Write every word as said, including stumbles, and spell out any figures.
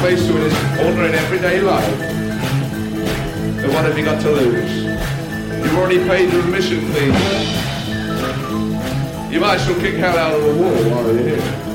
face to in his ordinary everyday life. Then what have you got to lose? You've already paid your admission fee. You might as well kick hell out of the wall while you're here.